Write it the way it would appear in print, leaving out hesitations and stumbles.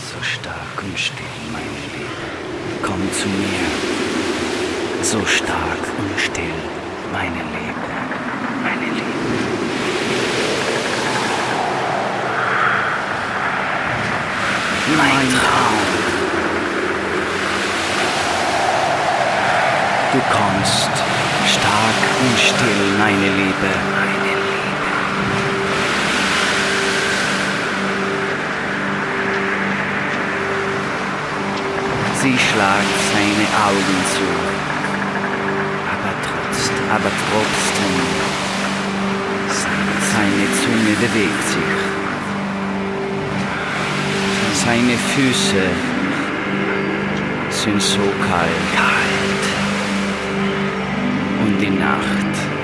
so stark und still, mein Leben. Komm zu mir, so stark und still, meine Liebe, meine Liebe. Mein Traum. Du kommst, stark und still, meine Liebe, meine Liebe. Sie schlagt seine Augen zu, aber trotzdem, seine Zunge bewegt sich. Seine Füße sind so kalt. Und die Nacht